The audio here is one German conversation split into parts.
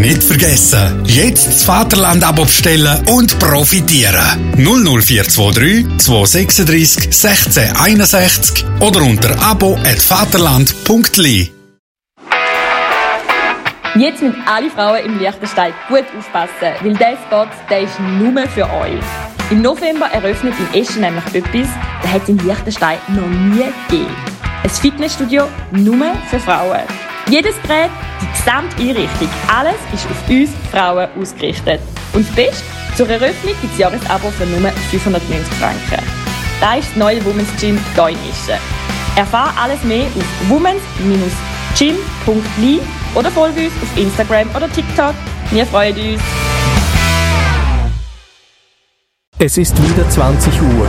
Nicht vergessen, jetzt das Vaterland-Abo bestellen und profitieren. 00423 236 1661 oder unter abo@vaterland.li. Jetzt müssen alle Frauen im Liechtenstein gut aufpassen, weil dieser Spot, der ist nur für euch. Im November eröffnet in Eschen nämlich etwas, das hat es in Liechtenstein noch nie gegeben. Ein Fitnessstudio nur für Frauen. Jedes Gerät, die gesamte Einrichtung, alles ist auf uns Frauen ausgerichtet. Und das Beste, zur Eröffnung gibt es Jahresabo für nur 590 Franken. Das ist das neue Women's Gym hier in Eschen. Erfahre alles mehr auf womens-gym.li oder folge uns auf Instagram oder TikTok. Wir freuen uns. Es ist wieder 20 Uhr.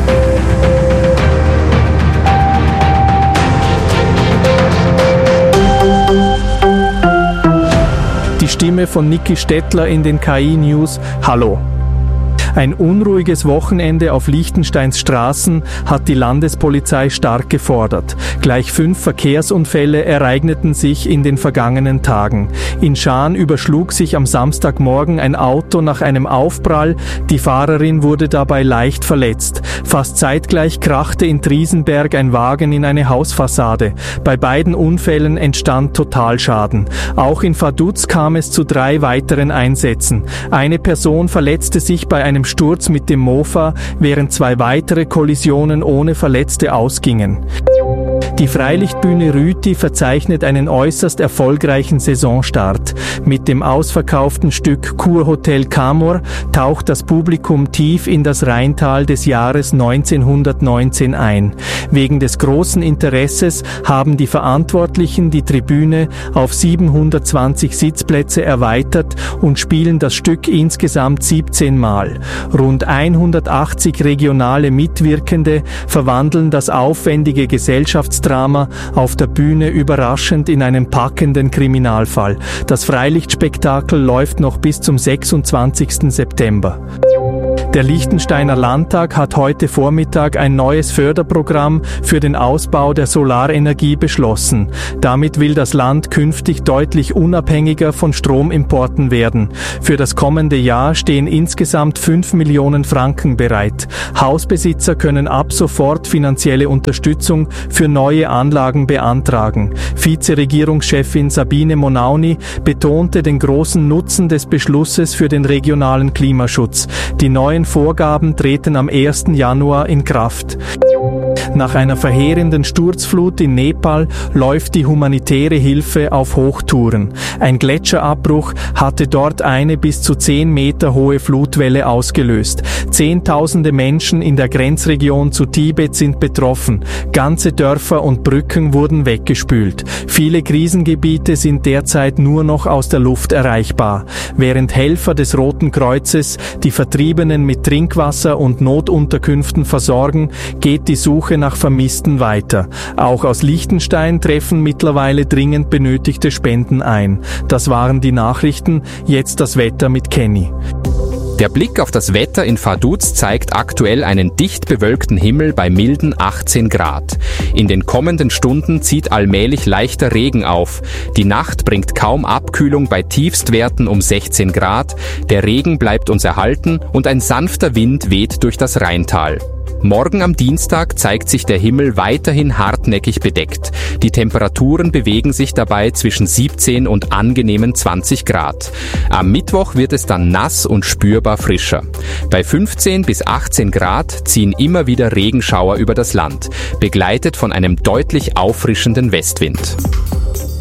Die Stimme von Niki Stettler in den KI News. Hallo. Ein unruhiges Wochenende auf Liechtensteins Straßen hat die Landespolizei stark gefordert. Gleich 5 Verkehrsunfälle ereigneten sich in den vergangenen Tagen. In Schaan überschlug sich am Samstagmorgen ein Auto nach einem Aufprall. Die Fahrerin wurde dabei leicht verletzt. Fast zeitgleich krachte in Triesenberg ein Wagen in eine Hausfassade. Bei beiden Unfällen entstand Totalschaden. Auch in Vaduz kam es zu 3 weiteren Einsätzen. Eine Person verletzte sich bei einem Sturz mit dem Mofa, während 2 weitere Kollisionen ohne Verletzte ausgingen. Die Freilichtbühne Rüti verzeichnet einen äußerst erfolgreichen Saisonstart. Mit dem ausverkauften Stück Kurhotel Camor taucht das Publikum tief in das Rheintal des Jahres 1919 ein. Wegen des großen Interesses haben die Verantwortlichen die Tribüne auf 720 Sitzplätze erweitert und spielen das Stück insgesamt 17 Mal. Rund 180 regionale Mitwirkende verwandeln das aufwendige Gesellschaftsdrama auf der Bühne überraschend in einen packenden Kriminalfall. Das Freilichtspektakel läuft noch bis zum 26. September. Der Liechtensteiner Landtag hat heute Vormittag ein neues Förderprogramm für den Ausbau der Solarenergie beschlossen. Damit will das Land künftig deutlich unabhängiger von Stromimporten werden. Für das kommende Jahr stehen insgesamt 5 Millionen Franken bereit. Hausbesitzer können ab sofort finanzielle Unterstützung für neue Anlagen beantragen. Vizeregierungschefin Sabine Monauni betonte den großen Nutzen des Beschlusses für den regionalen Klimaschutz. Die neuen Vorgaben treten am 1. Januar in Kraft. Nach einer verheerenden Sturzflut in Nepal läuft die humanitäre Hilfe auf Hochtouren. Ein Gletscherabbruch hatte dort eine bis zu 10 Meter hohe Flutwelle ausgelöst. Zehntausende Menschen in der Grenzregion zu Tibet sind betroffen. Ganze Dörfer und Brücken wurden weggespült. Viele Krisengebiete sind derzeit nur noch aus der Luft erreichbar. Während Helfer des Roten Kreuzes die Vertriebenen mit Trinkwasser und Notunterkünften versorgen, geht die Suche nach Vermissten weiter. Auch aus Liechtenstein treffen mittlerweile dringend benötigte Spenden ein. Das waren die Nachrichten, jetzt das Wetter mit Kenny. Der Blick auf das Wetter in Vaduz zeigt aktuell einen dicht bewölkten Himmel bei milden 18 Grad. In den kommenden Stunden zieht allmählich leichter Regen auf. Die Nacht bringt kaum Abkühlung bei Tiefstwerten um 16 Grad. Der Regen bleibt uns erhalten und ein sanfter Wind weht durch das Rheintal. Morgen am Dienstag zeigt sich der Himmel weiterhin hartnäckig bedeckt. Die Temperaturen bewegen sich dabei zwischen 17 und angenehmen 20 Grad. Am Mittwoch wird es dann nass und spürbar frischer. Bei 15 bis 18 Grad ziehen immer wieder Regenschauer über das Land, begleitet von einem deutlich auffrischenden Westwind.